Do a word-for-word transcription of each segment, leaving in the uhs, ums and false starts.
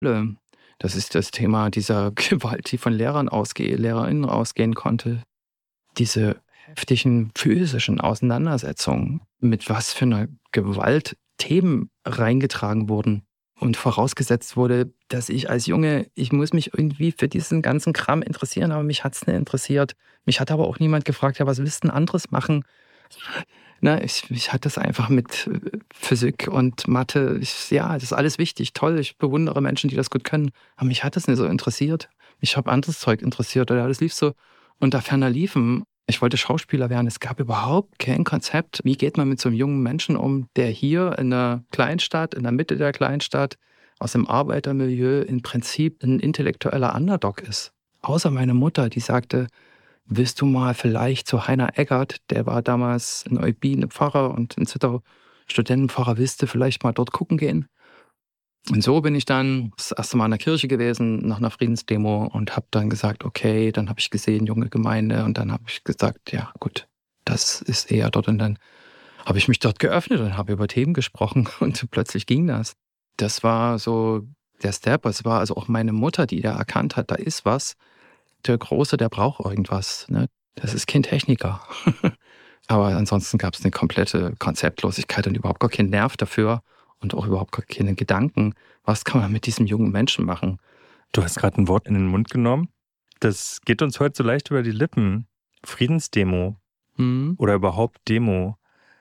Das ist das Thema dieser Gewalt, die von Lehrern ausgeht, LehrerInnen ausgehen konnte. Diese heftigen physischen Auseinandersetzungen, mit was für einer Gewalt Themen reingetragen wurden. Und vorausgesetzt wurde, dass ich als Junge, ich muss mich irgendwie für diesen ganzen Kram interessieren, aber mich hat es nicht interessiert. Mich hat aber auch niemand gefragt, ja, was willst du denn anderes machen? Na, ich, ich hatte das einfach mit äh, Physik und Mathe. Ich, ja, das ist alles wichtig, toll. Ich bewundere Menschen, die das gut können. Aber mich hat das nicht so interessiert. Mich habe anderes Zeug interessiert. Oder das lief so unter ferner Liefen. Ich wollte Schauspieler werden. Es gab überhaupt kein Konzept. Wie geht man mit so einem jungen Menschen um, der hier in einer Kleinstadt, in der Mitte der Kleinstadt, aus dem Arbeitermilieu im Prinzip ein intellektueller Underdog ist? Außer meine Mutter, die sagte, willst du mal vielleicht zu Heiner Eggert, der war damals in Eutin Pfarrer und in Zittau Studentenpfarrer, willst du vielleicht mal dort gucken gehen? Und so bin ich dann das erste Mal in der Kirche gewesen, nach einer Friedensdemo und habe dann gesagt, okay, dann habe ich gesehen, junge Gemeinde und dann habe ich gesagt, ja gut, das ist eher dort. Und dann habe ich mich dort geöffnet und habe über Themen gesprochen und plötzlich ging das. Das war so der Step. Es war also auch meine Mutter, die da erkannt hat, da ist was. Der Große, der braucht irgendwas. Ne? Das ist kein Techniker. Aber ansonsten gab es eine komplette Konzeptlosigkeit und überhaupt gar keinen Nerv dafür und auch überhaupt gar keine Gedanken. Was kann man mit diesem jungen Menschen machen? Du hast gerade ein Wort in den Mund genommen. Das geht uns heute so leicht über die Lippen. Friedensdemo Hm. oder überhaupt Demo.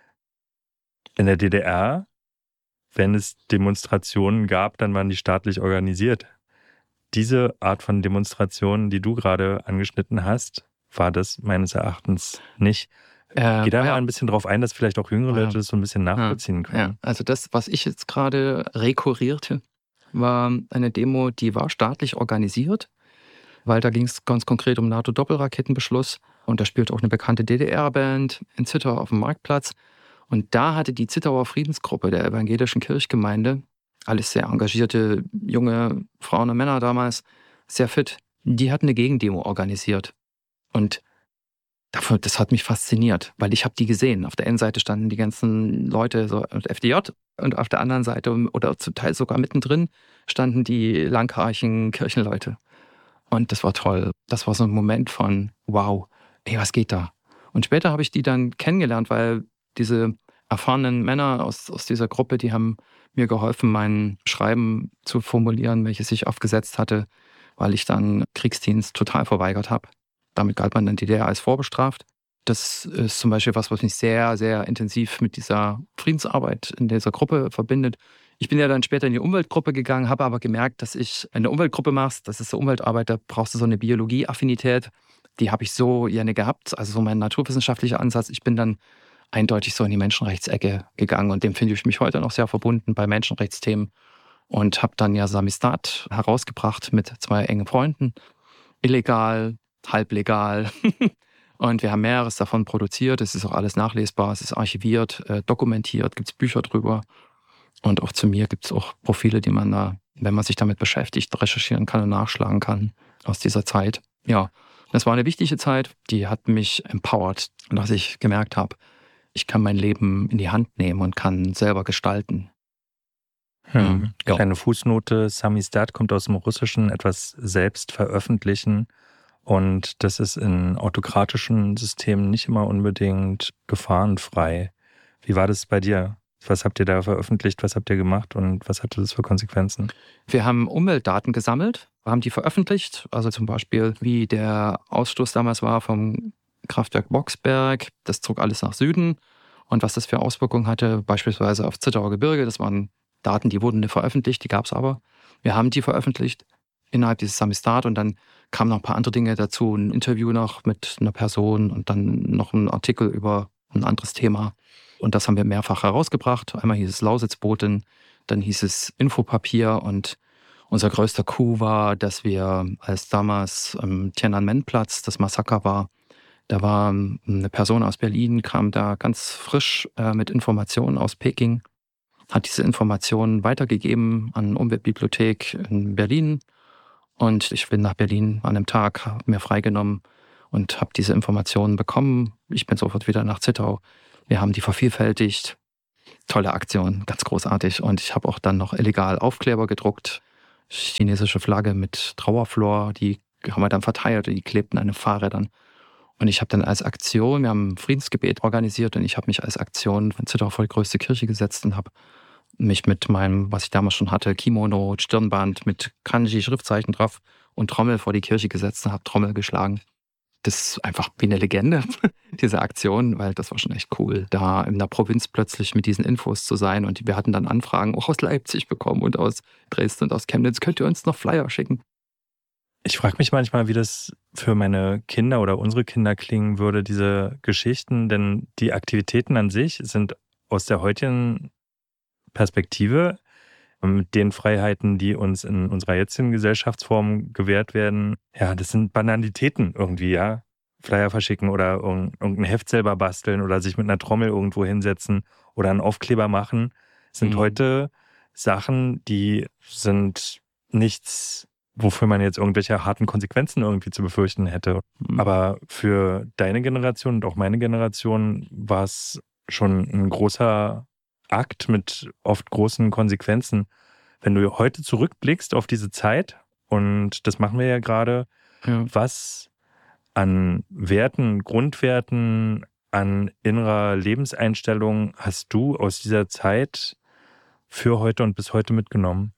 In der D D R, wenn es Demonstrationen gab, dann waren die staatlich organisiert. Diese Art von Demonstrationen, die du gerade angeschnitten hast, war das meines Erachtens nicht. Äh, Geh da ja. mal ein bisschen drauf ein, dass vielleicht auch jüngere Ja. Leute das so ein bisschen nachvollziehen können. Ja, also das, was ich jetzt gerade rekurrierte, war eine Demo, die war staatlich organisiert, weil da ging es ganz konkret um NATO-Doppelraketenbeschluss und da spielte auch eine bekannte D D R-Band in Zittau auf dem Marktplatz. Und da hatte die Zittauer Friedensgruppe der evangelischen Kirchgemeinde, alles sehr engagierte junge Frauen und Männer damals, sehr fit, die hatten eine Gegendemo organisiert. Und Dafür, das hat mich fasziniert, weil ich habe die gesehen. Auf der einen Seite standen die ganzen Leute so F D J und auf der anderen Seite oder zum Teil sogar mittendrin standen die langhaarigen Kirchenleute. Und das war toll. Das war so ein Moment von wow, ey, was geht da? Und später habe ich die dann kennengelernt, weil diese erfahrenen Männer aus, aus dieser Gruppe, die haben mir geholfen, mein Schreiben zu formulieren, welches ich aufgesetzt hatte, weil ich dann Kriegsdienst total verweigert habe. Damit galt man in der D D R als vorbestraft. Das ist zum Beispiel was, was mich sehr, sehr intensiv mit dieser Friedensarbeit in dieser Gruppe verbindet. Ich bin ja dann später in die Umweltgruppe gegangen, habe aber gemerkt, dass ich eine Umweltgruppe machst, das ist so Umweltarbeit, da brauchst du so eine Biologie-Affinität. Die habe ich so gerne gehabt, also so mein naturwissenschaftlicher Ansatz. Ich bin dann eindeutig so in die Menschenrechtsecke gegangen und dem finde ich mich heute noch sehr verbunden bei Menschenrechtsthemen und habe dann ja Samistat herausgebracht mit zwei engen Freunden. Illegal, halblegal. Und wir haben mehreres davon produziert. Es ist auch alles nachlesbar, es ist archiviert, äh, dokumentiert, gibt es Bücher drüber. Und auch zu mir gibt es auch Profile, die man da, wenn man sich damit beschäftigt, recherchieren kann und nachschlagen kann aus dieser Zeit. Ja, das war eine wichtige Zeit, die hat mich empowered, dass ich gemerkt habe, ich kann mein Leben in die Hand nehmen und kann selber gestalten. Hm. Ja. Kleine Fußnote, Samisdat kommt aus dem Russischen, etwas selbst veröffentlichen. Und das ist in autokratischen Systemen nicht immer unbedingt gefahrenfrei. Wie war das bei dir? Was habt ihr da veröffentlicht? Was habt ihr gemacht? Und was hatte das für Konsequenzen? Wir haben Umweltdaten gesammelt, haben die veröffentlicht. Also zum Beispiel, wie der Ausstoß damals war vom Kraftwerk Boxberg. Das zog alles nach Süden. Und was das für Auswirkungen hatte, beispielsweise auf Zittauer Gebirge. Das waren Daten, die wurden nicht veröffentlicht, die gab es aber. Wir haben die veröffentlicht innerhalb dieses Samistat und dann kamen noch ein paar andere Dinge dazu. Ein Interview noch mit einer Person und dann noch ein Artikel über ein anderes Thema. Und das haben wir mehrfach herausgebracht. Einmal hieß es Lausitzboten, dann hieß es Infopapier und unser größter Coup war, dass wir, als damals am Tiananmen-Platz das Massaker war, da war eine Person aus Berlin, kam da ganz frisch äh, mit Informationen aus Peking, hat diese Informationen weitergegeben an die Umweltbibliothek in Berlin. Und ich bin nach Berlin an einem Tag, habe mir freigenommen und habe diese Informationen bekommen. Ich bin sofort wieder nach Zittau. Wir haben die vervielfältigt. Tolle Aktion, ganz großartig. Und ich habe auch dann noch illegal Aufkleber gedruckt. chinesische Flagge mit Trauerflor, die haben wir dann verteilt und die klebten an den Fahrrädern. Und ich habe dann als Aktion, wir haben ein Friedensgebet organisiert und ich habe mich als Aktion in Zittau vor die größte Kirche gesetzt und habe mich mit meinem, was ich damals schon hatte, Kimono, Stirnband mit Kanji-Schriftzeichen drauf und Trommel vor die Kirche gesetzt und habe Trommel geschlagen. Das ist einfach wie eine Legende, diese Aktion, weil das war schon echt cool, da in der Provinz plötzlich mit diesen Infos zu sein. Und wir hatten dann Anfragen auch aus Leipzig bekommen und aus Dresden und aus Chemnitz. Könnt ihr uns noch Flyer schicken? Ich frage mich manchmal, wie das für meine Kinder oder unsere Kinder klingen würde, diese Geschichten, denn die Aktivitäten an sich sind aus der heutigen Perspektive mit den Freiheiten, die uns in unserer jetzigen Gesellschaftsform gewährt werden, ja, das sind Banalitäten irgendwie, ja. Flyer verschicken oder irgendein Heft selber basteln oder sich mit einer Trommel irgendwo hinsetzen oder einen Aufkleber machen, sind mhm. heute Sachen, die sind nichts, wofür man jetzt irgendwelche harten Konsequenzen irgendwie zu befürchten hätte. Mhm. Aber für deine Generation und auch meine Generation war es schon ein großer Akt mit oft großen Konsequenzen. Wenn du heute zurückblickst auf diese Zeit, und das machen wir ja gerade, ja. was an Werten, Grundwerten, an innerer Lebenseinstellung hast du aus dieser Zeit für heute und bis heute mitgenommen?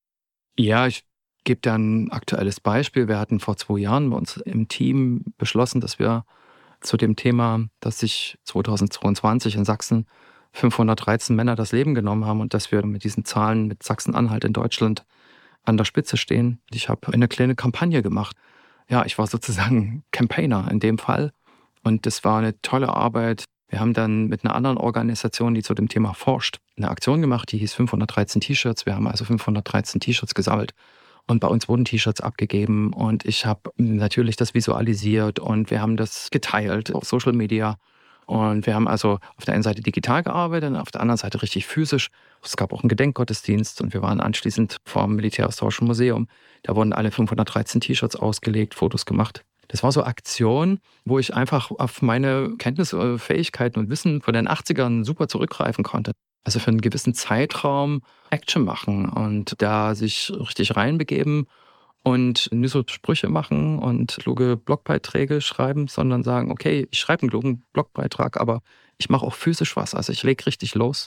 Ja, ich gebe da ein aktuelles Beispiel. Wir hatten vor zwei Jahren bei uns im Team beschlossen, dass wir zu dem Thema, dass sich zweitausendzweiundzwanzig in Sachsen fünfhundertdreizehn Männer das Leben genommen haben und dass wir mit diesen Zahlen mit Sachsen-Anhalt in Deutschland an der Spitze stehen. Ich habe eine kleine Kampagne gemacht. Ja, ich war sozusagen Campaigner in dem Fall und das war eine tolle Arbeit. Wir haben dann mit einer anderen Organisation, die zu dem Thema forscht, eine Aktion gemacht, die hieß fünfhundertdreizehn T-Shirts. Wir haben also fünfhundertdreizehn T-Shirts gesammelt und bei uns wurden T-Shirts abgegeben und ich habe natürlich das visualisiert und wir haben das geteilt auf Social Media. Und wir haben also auf der einen Seite digital gearbeitet und auf der anderen Seite richtig physisch. Es gab auch einen Gedenkgottesdienst und wir waren anschließend vor dem Militärhistorischen Museum. Da wurden alle fünfhundertdreizehn T-Shirts ausgelegt, Fotos gemacht. Das war so Aktion, wo ich einfach auf meine Kenntnisse, Fähigkeiten und Wissen von den achtzigern super zurückgreifen konnte. Also für einen gewissen Zeitraum Action machen und da sich richtig reinbegeben. Und nicht so Sprüche machen und kluge Blogbeiträge schreiben, sondern sagen, okay, ich schreibe einen klugen Blogbeitrag, aber ich mache auch physisch was. Also ich lege richtig los.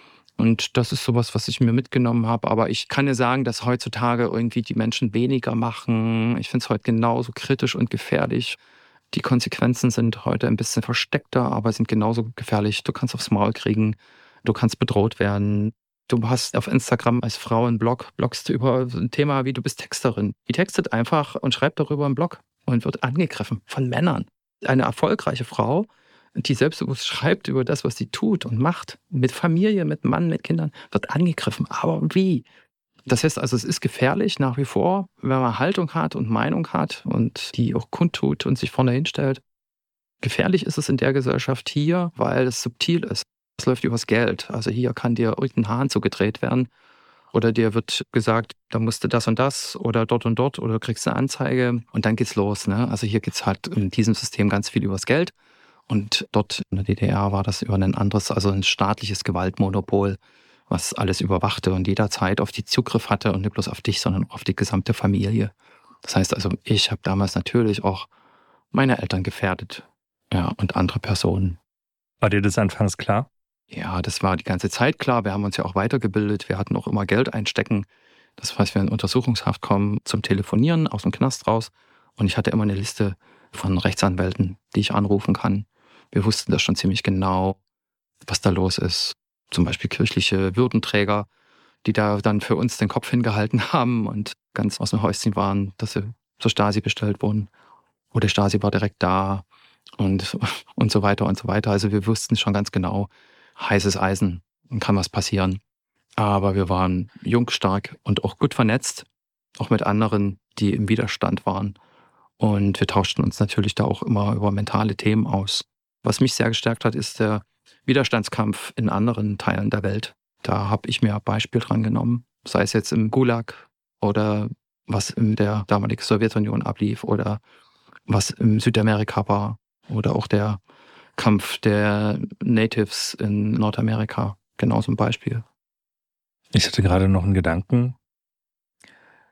Und das ist sowas, was ich mir mitgenommen habe. Aber ich kann dir sagen, dass heutzutage irgendwie die Menschen weniger machen. Ich finde es heute genauso kritisch und gefährlich. Die Konsequenzen sind heute ein bisschen versteckter, aber sind genauso gefährlich. Du kannst aufs Maul kriegen, du kannst bedroht werden. Du hast auf Instagram als Frau einen Blog, bloggst über ein Thema wie du bist Texterin. Die textet einfach und schreibt darüber einen Blog und wird angegriffen von Männern. Eine erfolgreiche Frau, die selbstbewusst schreibt über das, was sie tut und macht, mit Familie, mit Mann, mit Kindern, wird angegriffen. Aber wie? Das heißt also, es ist gefährlich nach wie vor, wenn man Haltung hat und Meinung hat und die auch kundtut und sich vorne hinstellt. Gefährlich ist es in der Gesellschaft hier, weil es subtil ist. Es läuft übers Geld. Also hier kann dir irgendein Hahn zugedreht werden oder dir wird gesagt, da musst du das und das oder dort und dort oder du kriegst eine Anzeige und dann geht's los. Ne? Also hier geht's halt in diesem System ganz viel übers Geld und dort in der D D R war das über ein anderes, also ein staatliches Gewaltmonopol, was alles überwachte und jederzeit auf die Zugriff hatte und nicht bloß auf dich, sondern auch auf die gesamte Familie. Das heißt also, ich habe damals natürlich auch meine Eltern gefährdet, ja, und andere Personen. War dir das anfangs klar? Ja, das war die ganze Zeit klar. Wir haben uns ja auch weitergebildet. Wir hatten auch immer Geld einstecken. Das heißt, wir in Untersuchungshaft kommen zum Telefonieren aus dem Knast raus. Und ich hatte immer eine Liste von Rechtsanwälten, die ich anrufen kann. Wir wussten das schon ziemlich genau, was da los ist. Zum Beispiel kirchliche Würdenträger, die da dann für uns den Kopf hingehalten haben und ganz aus dem Häuschen waren, dass sie zur Stasi bestellt wurden. Oder Stasi war direkt da und, und so weiter und so weiter. Also wir wussten schon ganz genau, heißes Eisen, kann was passieren. Aber wir waren jung, stark und auch gut vernetzt, auch mit anderen, die im Widerstand waren. Und wir tauschten uns natürlich da auch immer über mentale Themen aus. Was mich sehr gestärkt hat, ist der Widerstandskampf in anderen Teilen der Welt. Da habe ich mir ein Beispiel dran genommen, sei es jetzt im Gulag oder was in der damaligen Sowjetunion ablief oder was im Südamerika war oder auch der Kampf der Natives in Nordamerika. Genau so ein Beispiel. Ich hatte gerade noch einen Gedanken.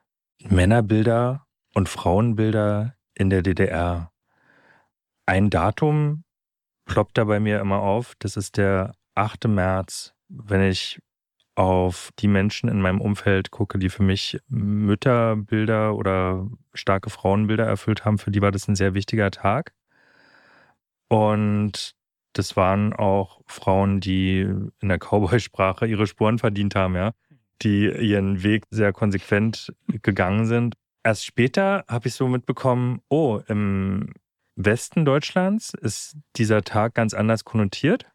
Männerbilder und Frauenbilder in der D D R. Ein Datum ploppt da bei mir immer auf, das ist der achte März. Wenn ich auf die Menschen in meinem Umfeld gucke, die für mich Mütterbilder oder starke Frauenbilder erfüllt haben, für die war das ein sehr wichtiger Tag. Und das waren auch Frauen, die in der Cowboy-Sprache ihre Spuren verdient haben, ja, die ihren Weg sehr konsequent gegangen sind. Erst später habe ich so mitbekommen, oh, im Westen Deutschlands ist dieser Tag ganz anders konnotiert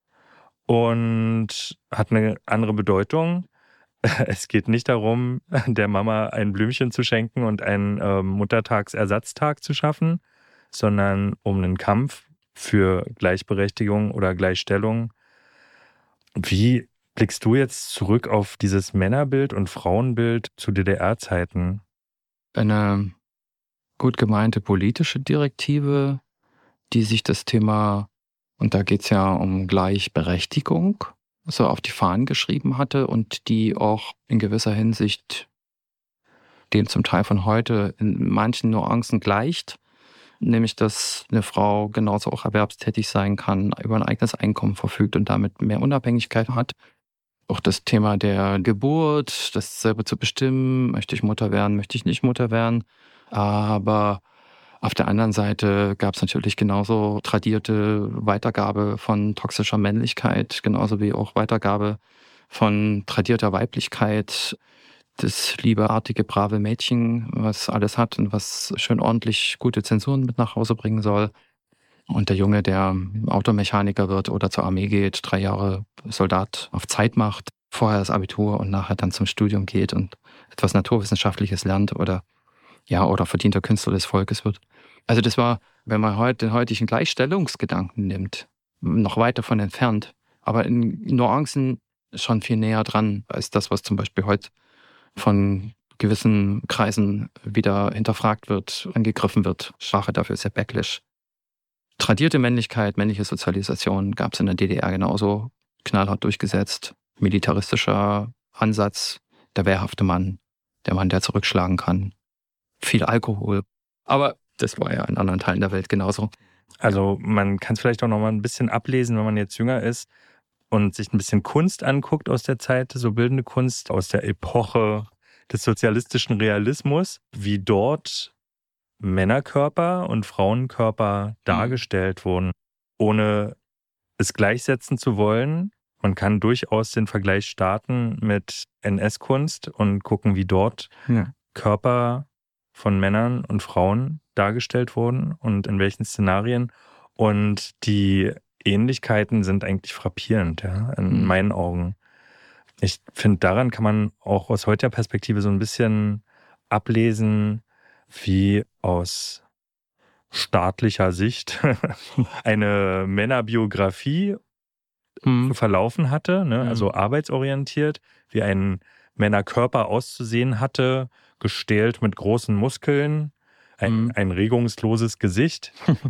und hat eine andere Bedeutung. Es geht nicht darum, der Mama ein Blümchen zu schenken und einen äh, Muttertagsersatztag zu schaffen, sondern um einen Kampf für Gleichberechtigung oder Gleichstellung. Wie blickst du jetzt zurück auf dieses Männerbild und Frauenbild zu D D R-Zeiten? Eine gut gemeinte politische Direktive, die sich das Thema, und da geht es ja um Gleichberechtigung, so auf die Fahnen geschrieben hatte und die auch in gewisser Hinsicht dem zum Teil von heute in manchen Nuancen gleicht. Nämlich, dass eine Frau genauso auch erwerbstätig sein kann, über ein eigenes Einkommen verfügt und damit mehr Unabhängigkeit hat. Auch das Thema der Geburt, das selber zu bestimmen, möchte ich Mutter werden, möchte ich nicht Mutter werden. Aber auf der anderen Seite gab es natürlich genauso tradierte Weitergabe von toxischer Männlichkeit, genauso wie auch Weitergabe von tradierter Weiblichkeit. Das liebeartige, brave Mädchen, was alles hat und was schön ordentlich gute Zensuren mit nach Hause bringen soll. Und der Junge, der Automechaniker wird oder zur Armee geht, drei Jahre Soldat auf Zeit macht, vorher das Abitur und nachher dann zum Studium geht und etwas Naturwissenschaftliches lernt oder ja oder verdienter Künstler des Volkes wird. Also das war, wenn man heute den heutigen Gleichstellungsgedanken nimmt, noch weit davon entfernt, aber in Nuancen schon viel näher dran als das, was zum Beispiel heute von gewissen Kreisen wieder hinterfragt wird, angegriffen wird. Sprache dafür ist ja Backlash. Tradierte Männlichkeit, männliche Sozialisation gab es in der D D R genauso knallhart durchgesetzt. Militaristischer Ansatz, der wehrhafte Mann, der Mann, der zurückschlagen kann. Viel Alkohol. Aber das war ja in anderen Teilen der Welt genauso. Also man kann es vielleicht auch noch mal ein bisschen ablesen, wenn man jetzt jünger ist und sich ein bisschen Kunst anguckt aus der Zeit, so bildende Kunst aus der Epoche des sozialistischen Realismus, wie dort Männerkörper und Frauenkörper dargestellt wurden, ohne es gleichsetzen zu wollen. Man kann durchaus den Vergleich starten mit N S-Kunst und gucken, wie dort Ja. Körper von Männern und Frauen dargestellt wurden und in welchen Szenarien. Und die Ähnlichkeiten sind eigentlich frappierend, ja, in Mhm. meinen Augen. Ich finde, daran kann man auch aus heutiger Perspektive so ein bisschen ablesen, wie aus staatlicher Sicht eine Männerbiografie Mhm. verlaufen hatte, ne? Ja. Also arbeitsorientiert, wie ein Männerkörper auszusehen hatte, gestählt mit großen Muskeln, ein, Mhm. ein regungsloses Gesicht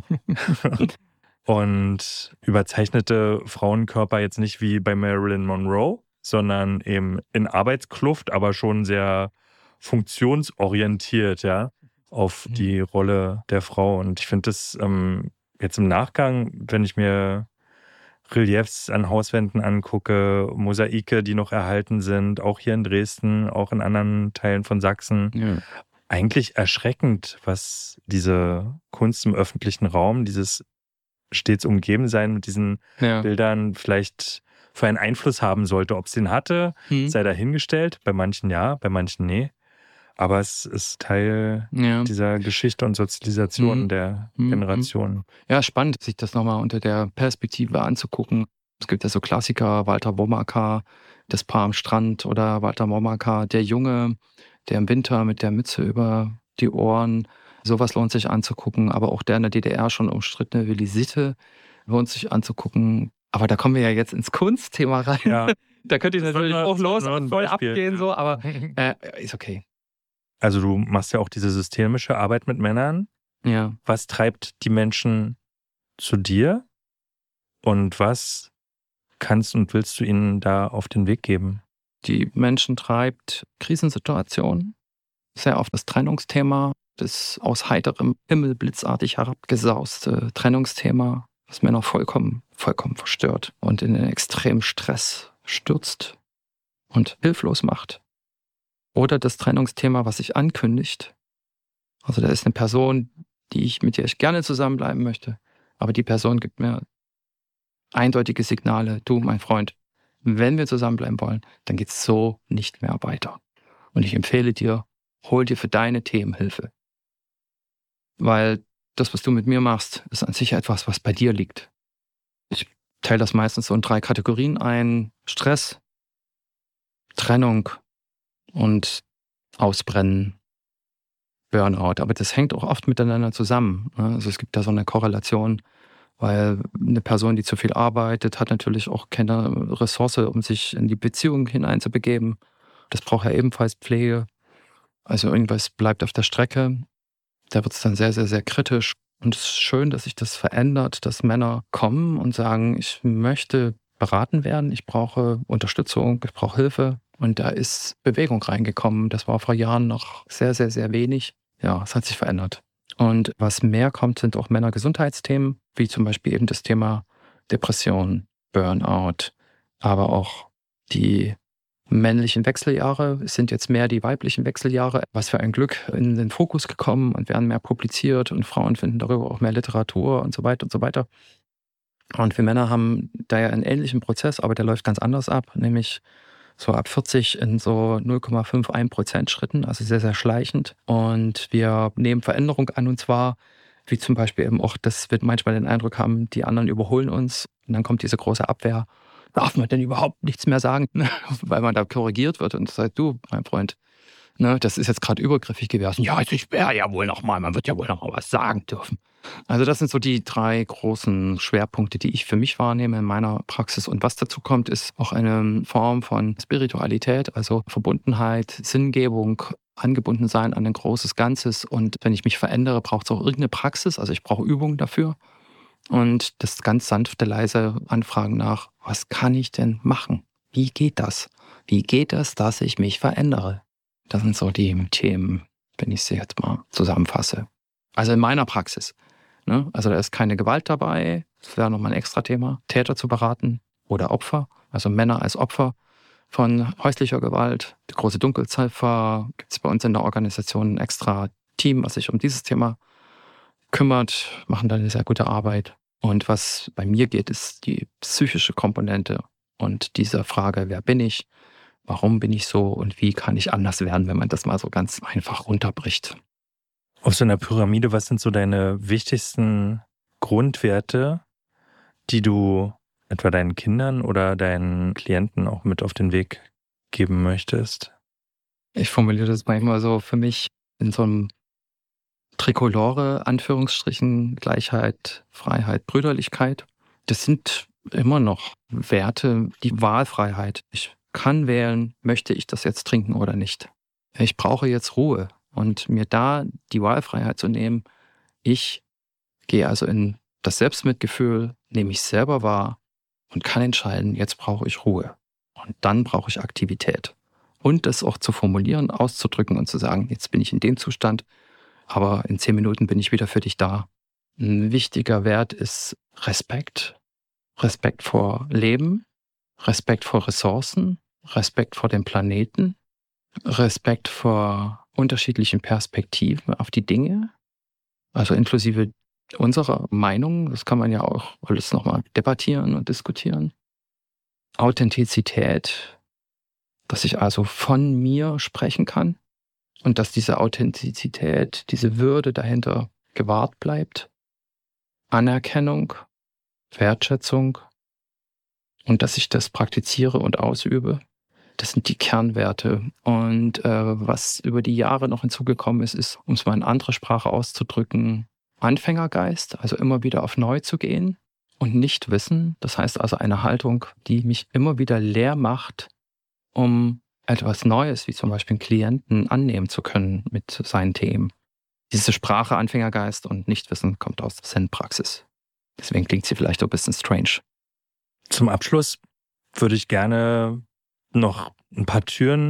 und überzeichnete Frauenkörper jetzt nicht wie bei Marilyn Monroe, sondern eben in Arbeitskluft, aber schon sehr funktionsorientiert, ja, auf die Rolle der Frau. Und ich finde das ähm, jetzt im Nachgang, wenn ich mir Reliefs an Hauswänden angucke, Mosaike, die noch erhalten sind, auch hier in Dresden, auch in anderen Teilen von Sachsen, Ja. eigentlich erschreckend, was diese Kunst im öffentlichen Raum, dieses stets umgeben sein mit diesen Ja. Bildern vielleicht für einen Einfluss haben sollte. Ob es den hatte, Mhm. sei dahingestellt. Bei manchen ja, bei manchen nee. Aber es ist Teil Ja. dieser Geschichte und Sozialisation Mhm. der Mhm. Generation. Ja, spannend, sich das nochmal unter der Perspektive anzugucken. Es gibt ja so Klassiker, Walter Womacker, Das Paar am Strand oder Walter Womacker, der Junge, der im Winter mit der Mütze über die Ohren. Sowas lohnt sich anzugucken, aber auch der in der D D R schon umstrittene Willi Sitte lohnt sich anzugucken. Aber da kommen wir ja jetzt ins Kunstthema rein. Ja. Da könnte ich Das natürlich war nur- auch los nur ein und voll Beispiel. abgehen, so, aber äh, ist okay. Also du machst ja auch diese systemische Arbeit mit Männern. Ja. Was treibt die Menschen zu dir und was kannst und willst du ihnen da auf den Weg geben? Die Menschen treibt Krisensituationen, sehr auf das Trennungsthema, das aus heiterem Himmel blitzartig herabgesauste Trennungsthema, was Männer vollkommen, vollkommen verstört und in einen extremen Stress stürzt und hilflos macht. Oder das Trennungsthema, was sich ankündigt. Also da ist eine Person, die ich, mit der ich gerne zusammenbleiben möchte, aber die Person gibt mir eindeutige Signale: Du, mein Freund, wenn wir zusammenbleiben wollen, dann geht es so nicht mehr weiter. Und ich empfehle dir, hol dir für deine Themen Hilfe. Weil das, was du mit mir machst, ist an sich etwas, was bei dir liegt. Ich teile das meistens so in drei Kategorien ein: Stress, Trennung und Ausbrennen, Burnout. Aber das hängt auch oft miteinander zusammen. Also es gibt da so eine Korrelation, weil eine Person, die zu viel arbeitet, hat natürlich auch keine Ressource, um sich in die Beziehung hineinzubegeben. Das braucht ja ebenfalls Pflege. Also irgendwas bleibt auf der Strecke. Da wird es dann sehr, sehr, sehr kritisch. Und es ist schön, dass sich das verändert, dass Männer kommen und sagen: Ich möchte beraten werden, ich brauche Unterstützung, ich brauche Hilfe. Und da ist Bewegung reingekommen. Das war vor Jahren noch sehr, sehr, sehr wenig. Ja, es hat sich verändert. Und was mehr kommt, sind auch Männergesundheitsthemen, wie zum Beispiel eben das Thema Depression, Burnout, aber auch die männlichen Wechseljahre. Es sind jetzt mehr die weiblichen Wechseljahre. Was für ein Glück, in den Fokus gekommen und werden mehr publiziert und Frauen finden darüber auch mehr Literatur und so weiter und so weiter. Und wir Männer haben da ja einen ähnlichen Prozess, aber der läuft ganz anders ab, nämlich so ab vierzig in so null Komma einundfünfzig Prozent Schritten, also sehr, sehr schleichend. Und wir nehmen Veränderung an, und zwar wie zum Beispiel eben auch, dass wir manchmal den Eindruck haben, die anderen überholen uns. Und dann kommt diese große Abwehr. Darf man denn überhaupt nichts mehr sagen? Weil man da korrigiert wird und sagt: Du, mein Freund, ne, das ist jetzt gerade übergriffig gewesen. Ja, also ich wäre ja wohl noch mal, man wird ja wohl noch mal was sagen dürfen. Also das sind so die drei großen Schwerpunkte, die ich für mich wahrnehme in meiner Praxis. Und was dazu kommt, ist auch eine Form von Spiritualität, also Verbundenheit, Sinngebung, angebunden sein an ein großes Ganzes. Und wenn ich mich verändere, braucht es auch irgendeine Praxis. Also ich brauche Übungen dafür. Und das ganz sanfte, leise Anfragen nach: Was kann ich denn machen? Wie geht das? Wie geht das, dass ich mich verändere? Das sind so die Themen, wenn ich sie jetzt mal zusammenfasse. Also in meiner Praxis. Ne? Also da ist keine Gewalt dabei. Das wäre nochmal ein extra Thema. Täter zu beraten oder Opfer. Also Männer als Opfer von häuslicher Gewalt. Die große Dunkelziffer. Gibt es bei uns in der Organisation ein extra Team, was sich um dieses Thema kümmert. Machen da eine sehr gute Arbeit. Und was bei mir geht, ist die psychische Komponente. Und diese Frage: Wer bin ich? Warum bin ich so? Und wie kann ich anders werden, wenn man das mal so ganz einfach runterbricht? Auf so einer Pyramide, was sind so deine wichtigsten Grundwerte, die du etwa deinen Kindern oder deinen Klienten auch mit auf den Weg geben möchtest? Ich formuliere das manchmal so für mich in so einem Trikolore, Anführungsstrichen: Gleichheit, Freiheit, Brüderlichkeit. Das sind immer noch Werte, die Wahlfreiheit. Ich kann wählen, möchte ich das jetzt trinken oder nicht. Ich brauche jetzt Ruhe und mir da die Wahlfreiheit zu nehmen. Ich gehe also in das Selbstmitgefühl, nehme mich selber wahr und kann entscheiden: Jetzt brauche ich Ruhe. Und dann brauche ich Aktivität. Und das auch zu formulieren, auszudrücken und zu sagen: Jetzt bin ich in dem Zustand, aber in zehn Minuten bin ich wieder für dich da. Ein wichtiger Wert ist Respekt. Respekt vor Leben, Respekt vor Ressourcen, Respekt vor dem Planeten, Respekt vor unterschiedlichen Perspektiven auf die Dinge, also inklusive unserer Meinung. Das kann man ja auch alles nochmal debattieren und diskutieren. Authentizität, dass ich also von mir sprechen kann und dass diese Authentizität, diese Würde dahinter gewahrt bleibt. Anerkennung, Wertschätzung und dass ich das praktiziere und ausübe. Das sind die Kernwerte. Und äh, was über die Jahre noch hinzugekommen ist, ist, um es mal in anderer Sprache auszudrücken, Anfängergeist, also immer wieder auf neu zu gehen und nicht wissen. Das heißt also eine Haltung, die mich immer wieder leer macht, um etwas Neues, wie zum Beispiel einen Klienten, annehmen zu können mit seinen Themen. Diese Sprache Anfängergeist und Nichtwissen kommt aus der Zen-Praxis. Deswegen klingt sie vielleicht auch ein bisschen strange. Zum Abschluss würde ich gerne noch ein paar Türen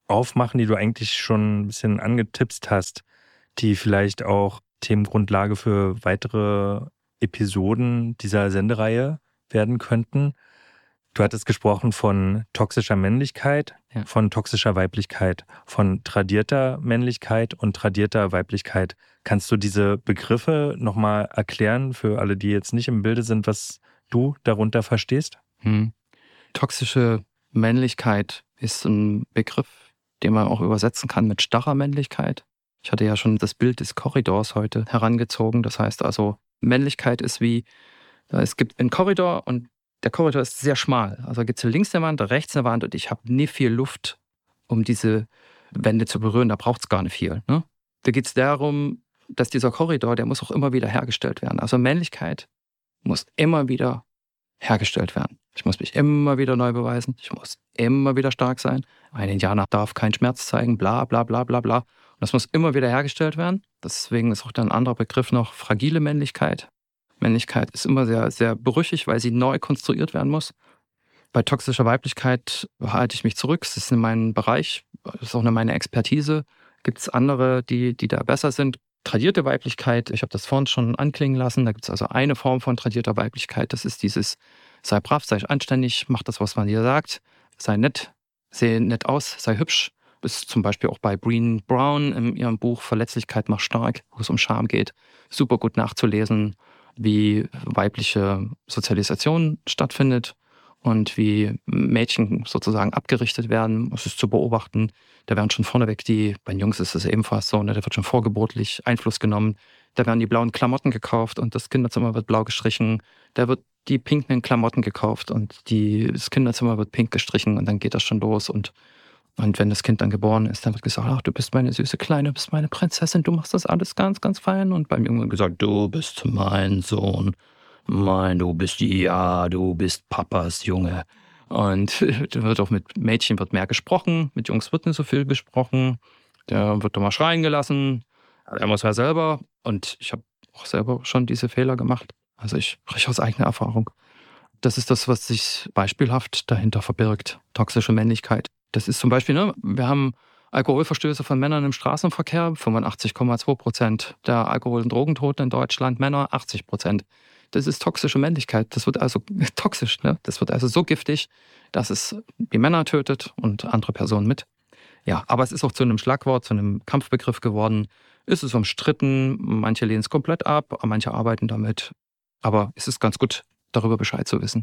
aufmachen, die du eigentlich schon ein bisschen angetipst hast, die vielleicht auch Themengrundlage für weitere Episoden dieser Sendereihe werden könnten. Du hattest gesprochen von toxischer Männlichkeit, Ja. von toxischer Weiblichkeit, von tradierter Männlichkeit und tradierter Weiblichkeit. Kannst du diese Begriffe nochmal erklären für alle, die jetzt nicht im Bilde sind, was du darunter verstehst? Hm. Toxische Männlichkeit ist ein Begriff, den man auch übersetzen kann mit starrer Männlichkeit. Ich hatte ja schon das Bild des Korridors heute herangezogen. Das heißt also, Männlichkeit ist wie, es gibt einen Korridor und der Korridor ist sehr schmal. Also gibt es links eine Wand, rechts eine Wand und ich habe nie viel Luft, um diese Wände zu berühren. Da braucht es gar nicht viel. Ne? Da geht es darum, dass dieser Korridor, der muss auch immer wieder hergestellt werden. Also Männlichkeit muss immer wieder hergestellt werden. Ich muss mich immer wieder neu beweisen. Ich muss immer wieder stark sein. Ein Indianer darf keinen Schmerz zeigen, bla bla bla bla bla. Und das muss immer wieder hergestellt werden. Deswegen ist auch dann ein anderer Begriff noch fragile Männlichkeit. Männlichkeit ist immer sehr, sehr brüchig, weil sie neu konstruiert werden muss. Bei toxischer Weiblichkeit halte ich mich zurück. Das ist in meinem Bereich, das ist auch meine Expertise. Gibt es andere, die, die da besser sind? Tradierte Weiblichkeit, ich habe das vorhin schon anklingen lassen. Da gibt es also eine Form von tradierter Weiblichkeit. Das ist dieses, sei brav, sei anständig, mach das, was man dir sagt. Sei nett, sehe nett aus, sei hübsch. Das ist zum Beispiel auch bei Brené Brown in ihrem Buch Verletzlichkeit macht stark, wo es um Scham geht. Super gut nachzulesen, wie weibliche Sozialisation stattfindet und wie Mädchen sozusagen abgerichtet werden. Es ist zu beobachten. Da werden schon vorneweg die, bei den Jungs ist es ebenfalls so, ne, da wird schon vorgeburtlich Einfluss genommen. Da werden die blauen Klamotten gekauft und das Kinderzimmer wird blau gestrichen. Da wird die pinken Klamotten gekauft und die, das Kinderzimmer wird pink gestrichen und dann geht das schon los. Und, und wenn das Kind dann geboren ist, dann wird gesagt, ach, du bist meine süße Kleine, du bist meine Prinzessin, du machst das alles ganz, ganz fein. Und beim Jungen wird gesagt, du bist mein Sohn, mein, du bist, ja, du bist Papas Junge. Und da wird auch mit Mädchen wird mehr gesprochen, mit Jungs wird nicht so viel gesprochen. Der wird doch mal schreien gelassen. Er muss ja selber. Und ich habe auch selber schon diese Fehler gemacht. Also ich spreche aus eigener Erfahrung. Das ist das, was sich beispielhaft dahinter verbirgt. Toxische Männlichkeit. Das ist zum Beispiel, ne, wir haben Alkoholverstöße von Männern im Straßenverkehr. fünfundachtzig Komma zwei Prozent der Alkohol- und Drogentoten in Deutschland, Männer achtzig Prozent. Das ist toxische Männlichkeit. Das wird also toxisch, ne? Das wird also so giftig, dass es die Männer tötet und andere Personen mit. Ja, aber es ist auch zu einem Schlagwort, zu einem Kampfbegriff geworden. Es ist umstritten, manche lehnen es komplett ab, manche arbeiten damit. Aber es ist ganz gut, darüber Bescheid zu wissen.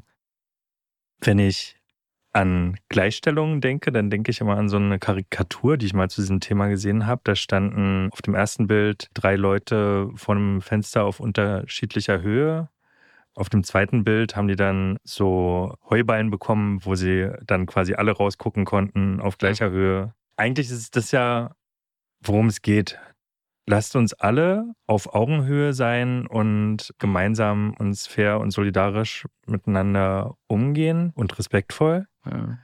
Wenn ich an Gleichstellung denke, dann denke ich immer an so eine Karikatur, die ich mal zu diesem Thema gesehen habe. Da standen auf dem ersten Bild drei Leute vor einem Fenster auf unterschiedlicher Höhe. Auf dem zweiten Bild haben die dann so Heuballen bekommen, wo sie dann quasi alle rausgucken konnten auf gleicher Höhe. Eigentlich ist das ja, worum es geht. Lasst uns alle auf Augenhöhe sein und gemeinsam uns fair und solidarisch miteinander umgehen und respektvoll Ja.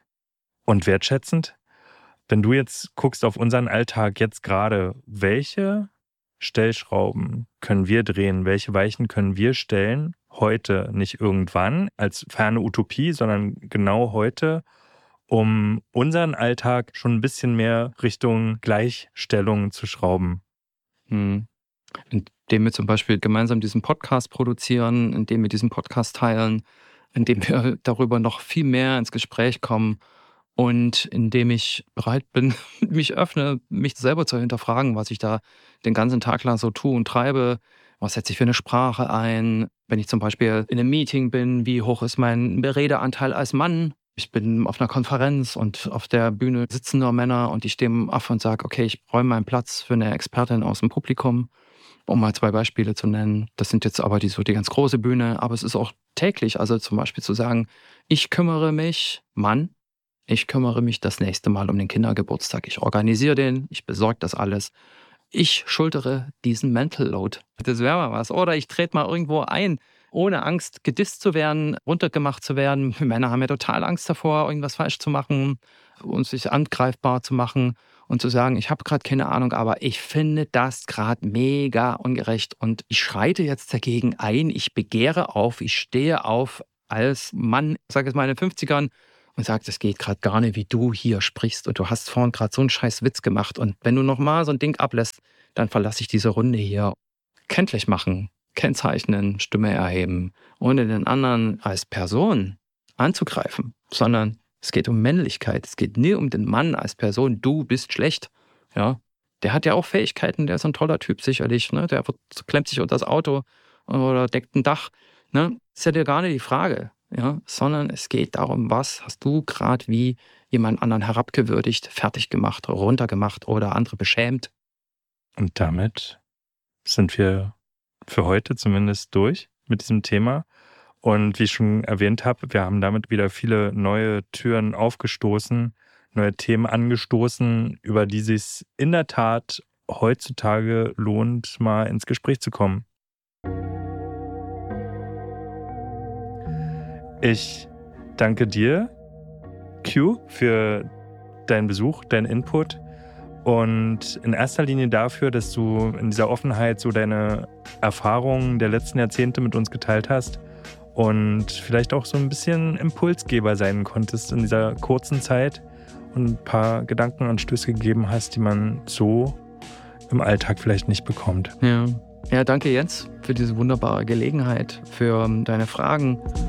und wertschätzend. Wenn du jetzt guckst auf unseren Alltag jetzt gerade, welche Stellschrauben können wir drehen? Welche Weichen können wir stellen? Heute, nicht irgendwann als ferne Utopie, sondern genau heute, um unseren Alltag schon ein bisschen mehr Richtung Gleichstellung zu schrauben. Hm. Indem wir zum Beispiel gemeinsam diesen Podcast produzieren, indem wir diesen Podcast teilen, indem wir darüber noch viel mehr ins Gespräch kommen und indem ich bereit bin, mich öffne, mich selber zu hinterfragen, was ich da den ganzen Tag lang so tue und treibe. Was setze ich für eine Sprache ein? Wenn ich zum Beispiel in einem Meeting bin, wie hoch ist mein Redeanteil als Mann? Ich bin auf einer Konferenz und auf der Bühne sitzen nur Männer und ich stehe auf und sage, okay, ich räume meinen Platz für eine Expertin aus dem Publikum, um mal zwei Beispiele zu nennen. Das sind jetzt aber die, so die ganz große Bühne, aber es ist auch täglich, also zum Beispiel zu sagen, ich kümmere mich, Mann, ich kümmere mich das nächste Mal um den Kindergeburtstag. Ich organisiere den, ich besorge das alles. Ich schultere diesen Mental Load. Das wäre mal was. Oder ich trete mal irgendwo ein, ohne Angst gedisst zu werden, runtergemacht zu werden. Männer haben ja total Angst davor, irgendwas falsch zu machen und sich angreifbar zu machen und zu sagen, ich habe gerade keine Ahnung, aber ich finde das gerade mega ungerecht und ich schreite jetzt dagegen ein, ich begehre auf, ich stehe auf als Mann, ich sage jetzt mal in den fünfzigern, und sagt, es geht gerade gar nicht, wie du hier sprichst und du hast vorhin gerade so einen scheiß Witz gemacht und wenn du nochmal so ein Ding ablässt, dann verlasse ich diese Runde hier. Kenntlich machen, kennzeichnen, Stimme erheben, ohne den anderen als Person anzugreifen, sondern es geht um Männlichkeit. Es geht nie um den Mann als Person, du bist schlecht. Ja, der hat ja auch Fähigkeiten, der ist ein toller Typ sicherlich. Ne? Der wird, klemmt sich unter das Auto oder deckt ein Dach. Ne? Ist ja dir gar nicht die Frage. Ja? Sondern es geht darum, was hast du gerade wie jemand anderen herabgewürdigt, fertig gemacht, runtergemacht oder andere beschämt. Und damit sind wir für heute zumindest durch mit diesem Thema. Und wie ich schon erwähnt habe, wir haben damit wieder viele neue Türen aufgestoßen, neue Themen angestoßen, über die es sich in der Tat heutzutage lohnt, mal ins Gespräch zu kommen. Ich danke dir, Q, für deinen Besuch, deinen Input und in erster Linie dafür, dass du in dieser Offenheit so deine Erfahrungen der letzten Jahrzehnte mit uns geteilt hast und vielleicht auch so ein bisschen Impulsgeber sein konntest in dieser kurzen Zeit und ein paar Gedankenanstöße gegeben hast, die man so im Alltag vielleicht nicht bekommt. Ja, ja danke Jens für diese wunderbare Gelegenheit, für deine Fragen